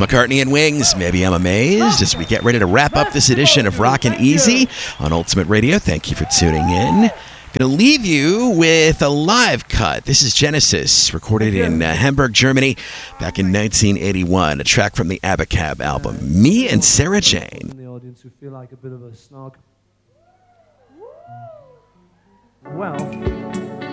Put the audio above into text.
McCartney and Wings, Maybe I'm Amazed, as we get ready to wrap up this edition of Rockin' Easy on Ultimate Radio. Thank you for tuning in. Going to leave you with a live cut. This is Genesis, recorded in Hamburg, Germany, back in 1981. A track from the Abacab album, Me and Sarah Jane. In the audience who feel like a bit of a snog. Well...